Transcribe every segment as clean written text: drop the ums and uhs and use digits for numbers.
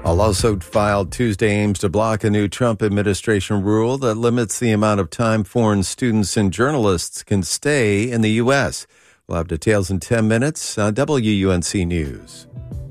A lawsuit filed Tuesday aims to block a new Trump administration rule that limits the amount of time foreign students and journalists can stay in the U.S. We'll have details in 10 minutes on WUNC News.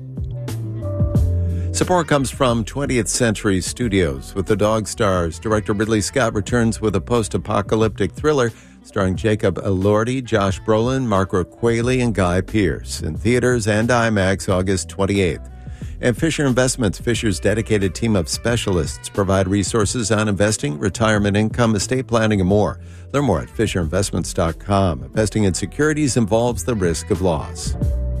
Support comes from 20th Century Studios. With The Dog Stars, director Ridley Scott returns with a post-apocalyptic thriller starring Jacob Elordi, Josh Brolin, Margaret Qualley, and Guy Pearce. In theaters and IMAX August 28th. And Fisher Investments, Fisher's dedicated team of specialists, provide resources on investing, retirement income, estate planning, and more. Learn more at FisherInvestments.com. Investing in securities involves the risk of loss.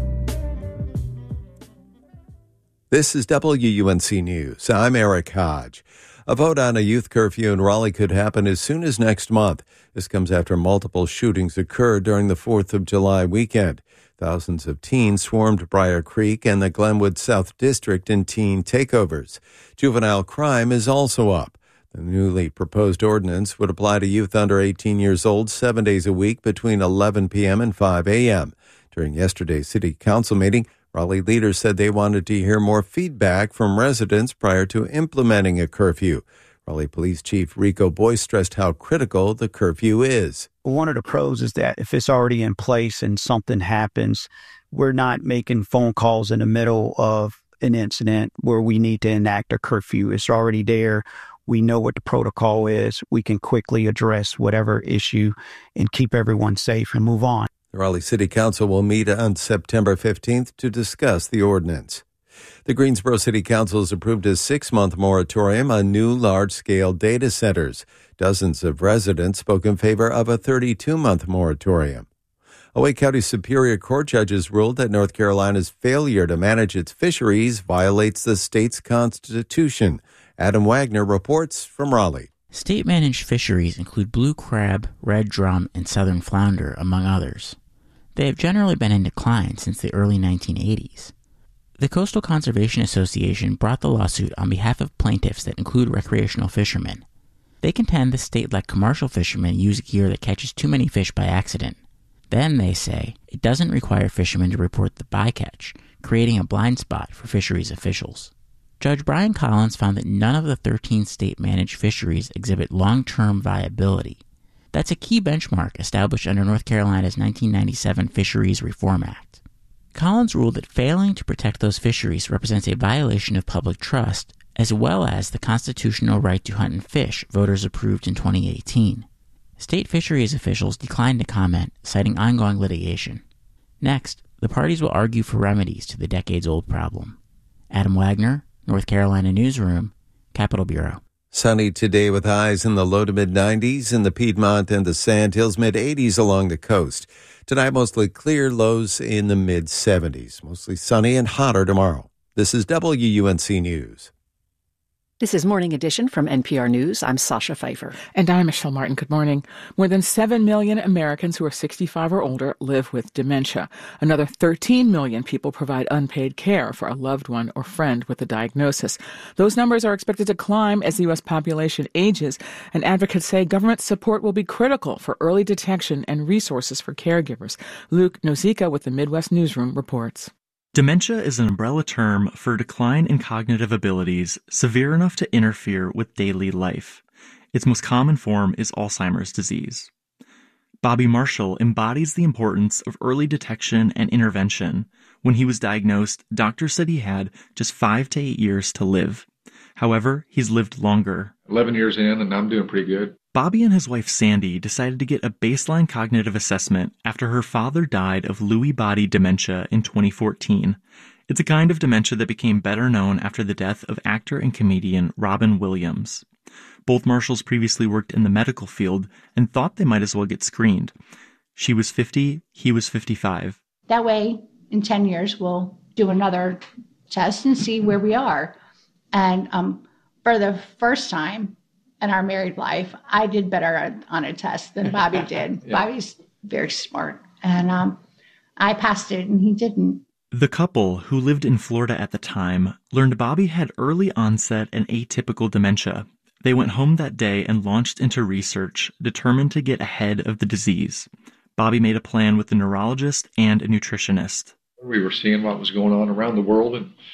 This is WUNC News. I'm Eric Hodge. A vote on a youth curfew in Raleigh could happen as soon as next month. This comes after multiple shootings occurred during the 4th of July weekend. Thousands of teens swarmed Briar Creek and the Glenwood South District in teen takeovers. Juvenile crime is also up. The newly proposed ordinance would apply to youth under 18 years old 7 days a week between 11 p.m. and 5 a.m. During yesterday's city council meeting, Raleigh leaders said they wanted to hear more feedback from residents prior to implementing a curfew. Raleigh Police Chief Rico Boyce stressed how critical the curfew is. One of the pros is that if it's already in place and something happens, we're not making phone calls in the middle of an incident where we need to enact a curfew. It's already there. We know what the protocol is. We can quickly address whatever issue and keep everyone safe and move on. The Raleigh City Council will meet on September 15th to discuss the ordinance. The Greensboro City Council has approved a 6-month moratorium on new large-scale data centers. Dozens of residents spoke in favor of a 32-month moratorium. A Wake County Superior Court judges ruled that North Carolina's failure to manage its fisheries violates the state's constitution. Adam Wagner reports from Raleigh. State-managed fisheries include blue crab, red drum, and southern flounder, among others. They have generally been in decline since the early 1980s. The Coastal Conservation Association brought the lawsuit on behalf of plaintiffs that include recreational fishermen. They contend the state let commercial fishermen use gear that catches too many fish by accident. Then, they say, it doesn't require fishermen to report the bycatch, creating a blind spot for fisheries officials. Judge Brian Collins found that none of the 13 state-managed fisheries exhibit long-term viability. That's a key benchmark established under North Carolina's 1997 Fisheries Reform Act. Collins ruled that failing to protect those fisheries represents a violation of public trust, as well as the constitutional right to hunt and fish voters approved in 2018. State fisheries officials declined to comment, citing ongoing litigation. Next, the parties will argue for remedies to the decades-old problem. Adam Wagner, North Carolina Newsroom, Capitol Bureau. Sunny today with highs in the low to mid-90s in the Piedmont and the Sandhills, mid-80s along the coast. Tonight, mostly clear, lows in the mid-70s. Mostly sunny and hotter tomorrow. This is WUNC News. This is Morning Edition from NPR News. I'm Sasha Pfeiffer. And I'm Michelle Martin. Good morning. More than 7 million Americans who are 65 or older live with dementia. Another 13 million people provide unpaid care for a loved one or friend with a diagnosis. Those numbers are expected to climb as the U.S. population ages, and advocates say government support will be critical for early detection and resources for caregivers. Luke Nozica with the Midwest Newsroom reports. Dementia is an umbrella term for a decline in cognitive abilities severe enough to interfere with daily life. Its most common form is Alzheimer's disease. Bobby Marshall embodies the importance of early detection and intervention. When he was diagnosed, doctors said he had just 5 to 8 years to live. However, he's lived longer. 11 years in, and I'm doing pretty good. Bobby and his wife Sandy decided to get a baseline cognitive assessment after her father died of Lewy body dementia in 2014. It's a kind of dementia that became better known after the death of actor and comedian Robin Williams. Both Marshalls previously worked in the medical field and thought they might as well get screened. She was 50, he was 55. That way, in 10 years, we'll do another test and see where we are. And for the first time in our married life, I did better on a test than Bobby did. Yeah. Bobby's very smart. And I passed it and he didn't. The couple, who lived in Florida at the time, learned Bobby had early onset and atypical dementia. They went home that day and launched into research, determined to get ahead of the disease. Bobby made a plan with a neurologist and a nutritionist. We were seeing what was going on around the world, and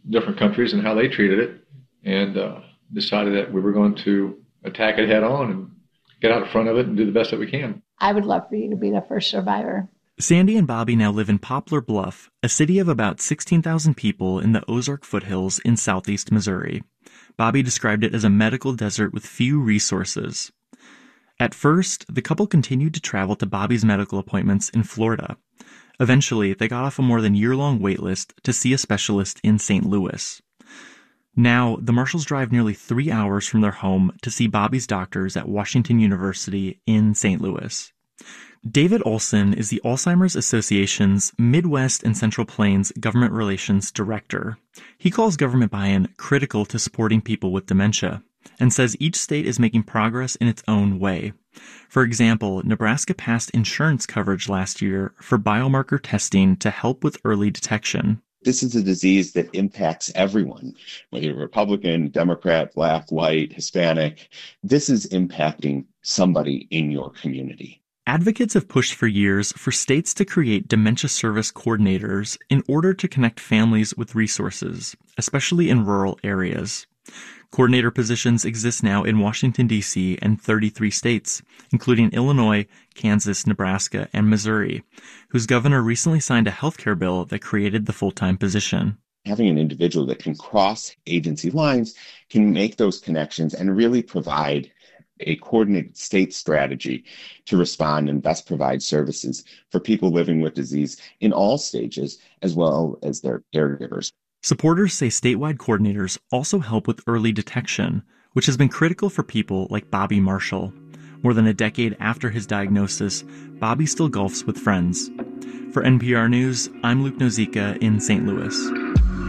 different countries and how they treated it, and decided that we were going to attack it head on and get out in front of it and do the best that we can. I would love for you to be the first survivor. Sandy and Bobby now live in Poplar Bluff, a city of about 16,000 people in the Ozark foothills in southeast Missouri. Bobby described it as a medical desert with few resources. At first, the couple continued to travel to Bobby's medical appointments in Florida. Eventually, they got off a more than year-long wait list to see a specialist in St. Louis. Now, the Marshalls drive nearly 3 hours from their home to see Bobby's doctors at Washington University in St. Louis. David Olson is the Alzheimer's Association's Midwest and Central Plains Government Relations Director. He calls government buy-in critical to supporting people with dementia, and says each state is making progress in its own way. For example, Nebraska passed insurance coverage last year for biomarker testing to help with early detection. This is a disease that impacts everyone, whether you're Republican, Democrat, Black, white, Hispanic. This is impacting somebody in your community. Advocates have pushed for years for states to create dementia service coordinators in order to connect families with resources, especially in rural areas. Coordinator positions exist now in Washington, D.C. and 33 states, including Illinois, Kansas, Nebraska, and Missouri, whose governor recently signed a healthcare bill that created the full-time position. Having an individual that can cross agency lines can make those connections and really provide a coordinated state strategy to respond and best provide services for people living with disease in all stages, as well as their caregivers. Supporters say statewide coordinators also help with early detection, which has been critical for people like Bobby Marshall. More than a decade after his diagnosis, Bobby still golfs with friends. For NPR News, I'm Luke Nozica in St. Louis.